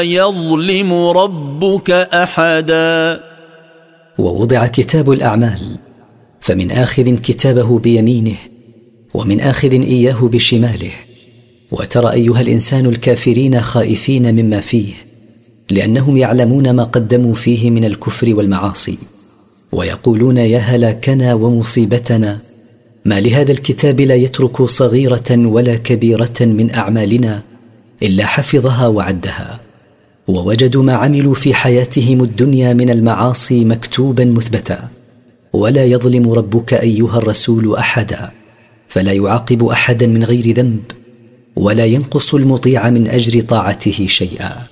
يظلم ربك أحدا. ووضع كتاب الأعمال، فمن آخذ كتابه بيمينه ومن آخذ إياه بشماله. وترى أيها الإنسان الكافرين خائفين مما فيه، لأنهم يعلمون ما قدموا فيه من الكفر والمعاصي، ويقولون يا هلاكنا ومصيبتنا، ما لهذا الكتاب لا يترك صغيرة ولا كبيرة من أعمالنا إلا حفظها وعدها. ووجدوا ما عملوا في حياتهم الدنيا من المعاصي مكتوبا مثبتا. ولا يظلم ربك أيها الرسول أحدا، فلا يعاقب أحدا من غير ذنب، ولا ينقص المطيع من أجر طاعته شيئا.